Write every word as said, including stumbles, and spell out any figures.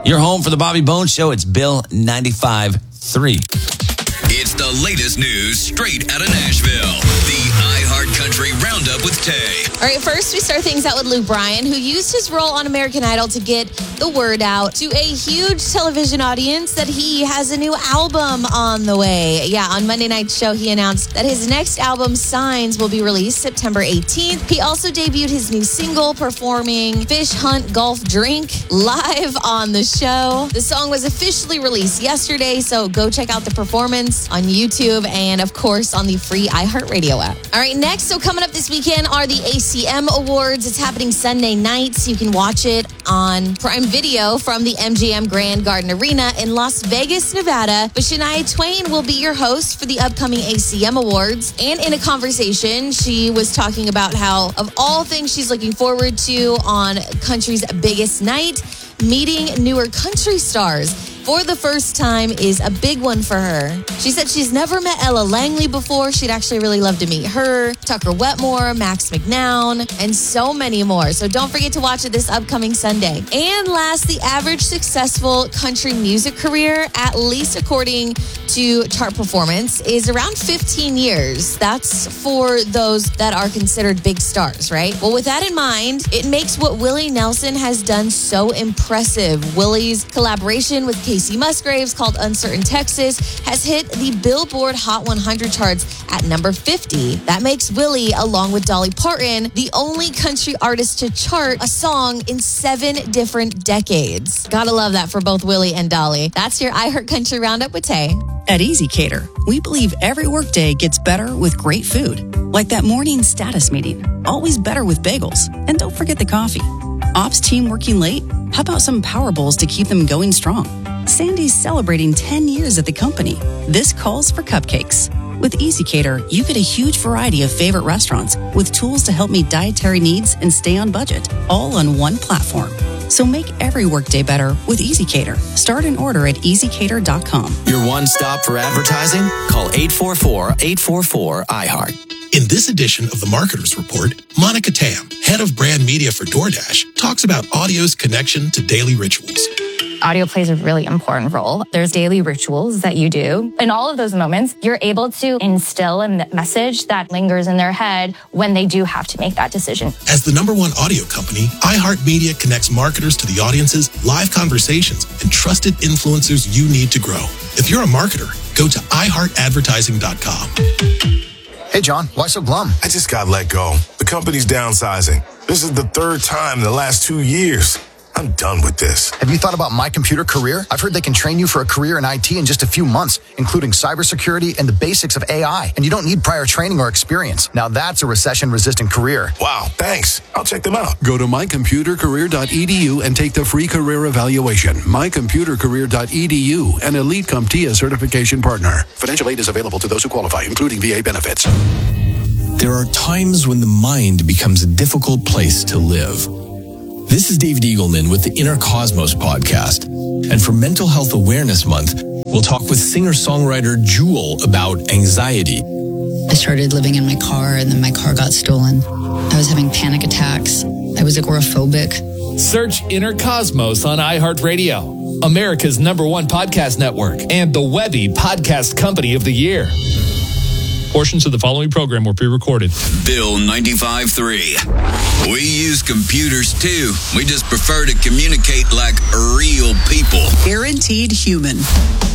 Your home for the Bobby Bones Show. It's Bill ninety-five point three. It's the latest news straight out of Nashville. The iHeart Country Roundup with Tay. All right, first we start things out with Luke Bryan, who used his role on American Idol to get the word out to a huge television audience that he has a new album on the way. Yeah, on Monday night's show, he announced that his next album, Signs, will be released September eighteenth. He also debuted his new single, performing Fish Hunt Golf Drink live on the show. The song was officially released yesterday, so go check out the performance on YouTube and, of course, on the free iHeartRadio app. All right, next, so coming up this weekend are the A C M Awards. It's happening Sunday nights. You can watch it on Prime Video from the M G M Grand Garden Arena in Las Vegas, Nevada. But Shania Twain will be your host for the upcoming A C M Awards. And in a conversation, she was talking about how, of all things she's looking forward to on country's biggest night, meeting newer country stars for the first time is a big one for her. She said she's never met Ella Langley before. She'd actually really love to meet her, Tucker Wetmore, Max McNown, and so many more. So don't forget to watch it this upcoming Sunday. And last, the average successful country music career, at least according to Chart Performance, is around fifteen years. That's for those that are considered big stars, right? Well, with that in mind, it makes what Willie Nelson has done so impressive. Willie's collaboration with Casey Musgraves, called Uncertain Texas, has hit the Billboard Hot one hundred charts at number fifty. That makes Willie, along with Dolly Parton, the only country artist to chart a song in seven different decades. Gotta love that for both Willie and Dolly. That's your iHeart Country Roundup with Tay. At Easy Cater, we believe every workday gets better with great food. Like that morning status meeting, always better with bagels. And don't forget the coffee. Ops team working late? How about some Power Bowls to keep them going strong? Sandy's celebrating ten years at the company. This calls for cupcakes. With Easy Cater, you get a huge variety of favorite restaurants with tools to help meet dietary needs and stay on budget, all on one platform. So make every workday better with Easy Cater. Start an order at easy cater dot com. Your one stop for advertising? Call eight four four, eight four four, iHeart. In this edition of the Marketer's Report, Monica Tam, head of brand media for DoorDash, talks about audio's connection to daily rituals. Audio plays a really important role. There's daily rituals that you do. In all of those moments, you're able to instill a message that lingers in their head when they do have to make that decision. As the number one audio company, iHeartMedia connects marketers to the audiences, live conversations, and trusted influencers you need to grow. If you're a marketer, go to i heart advertising dot com. Hey, John, why so glum? I just got let go. The company's downsizing. This is the third time in the last two years. I'm done with this. Have you thought about My Computer Career? I've heard they can train you for a career in I T in just a few months, including cybersecurity and the basics of A I. And you don't need prior training or experience. Now that's a recession-resistant career. Wow, thanks. I'll check them out. Go to my computer career dot e d u and take the free career evaluation. my computer career dot e d u, an Elite CompTIA certification partner. Financial aid is available to those who qualify, including V A benefits. There are times when the mind becomes a difficult place to live. This is David Eagleman with the Inner Cosmos podcast. And for Mental Health Awareness Month, we'll talk with singer-songwriter Jewel about anxiety. I started living in my car, and then my car got stolen. I was having panic attacks. I was agoraphobic. Search Inner Cosmos on iHeartRadio, America's number one podcast network, and the Webby Podcast Company of the Year. Portions of the following program were pre-recorded. Bill ninety-five point three. We use computers too. We just prefer to communicate like real people. Guaranteed Human.